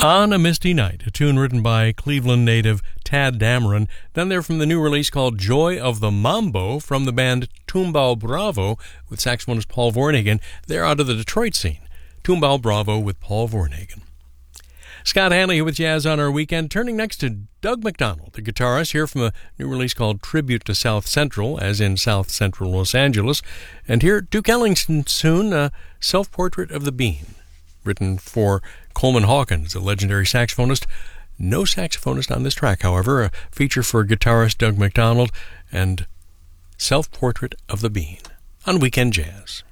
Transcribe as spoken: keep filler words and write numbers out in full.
On a Misty Night, a tune written by Cleveland native Tad Dameron. Then they're from the new release called Joy of the Mambo from the band Tumbao Bravo with saxophonist Paul Vornhagen. They're out of the Detroit scene. Tumbao Bravo with Paul Vornhagen. Scott Hanley here with Jazz on Our Weekend. Turning next to Doug McDonald, the guitarist, here from a new release called Tribute to South Central, as in South Central Los Angeles. And here, Duke Ellington soon, a self-portrait of the Bean, written for Coleman Hawkins, the legendary saxophonist. No saxophonist on this track, however, a feature for guitarist Doug McDonald and Self-Portrait of the Bean on Weekend Jazz.